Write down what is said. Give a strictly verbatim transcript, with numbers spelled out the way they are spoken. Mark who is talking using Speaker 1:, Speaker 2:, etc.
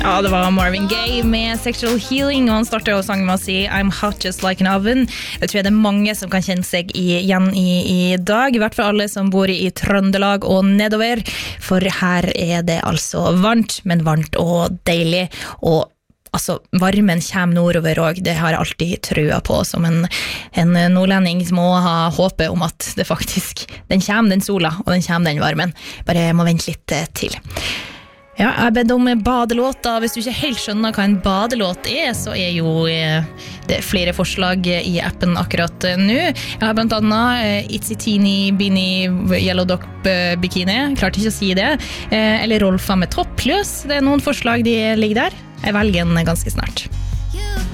Speaker 1: Ja, det var Marvin Gaye med Sexual Healing, og han startet og sang med å si I'm hot just like an oven. Det tror jeg det er mange som kan kjenne seg igjen i i dag, i hvert fall alle som bor i Trøndelag og nedover, for her er det altså varmt, men varmt og deilig, og altså, varmen kommer nordover også, det har jeg alltid trua på, som en, en nordlending må ha håpet om at det faktisk, den kommer den sola, og den kommer den varmen, bare må vente litt til. Ja, jeg bedt om badelåter. Hvis du ikke helt skjønner hva en badelåt er, så er jo det flere forslag i appen akkurat nå. Jeg har blant annet Itsy Teeny Beanie Yellow Dog Bikini, klarte ikke å si det, eller Rolfa med toppløs. Det er noen forslag de ligger der. Jeg velger en ganske snart.